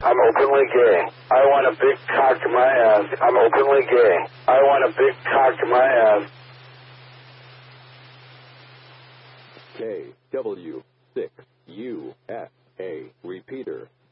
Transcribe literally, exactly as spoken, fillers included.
I'm openly gay. I want a big cock in my ass. I'm openly gay. I want a big cock in my ass. K W six U S A repeater.